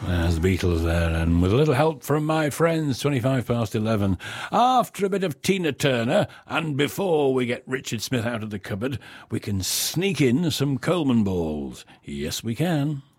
There's the Beatles there, and with a little help from my friends, 25 past 11. After a bit of Tina Turner, and before we get Richard Smith out of the cupboard, we can sneak in some Coleman balls. Yes, we can.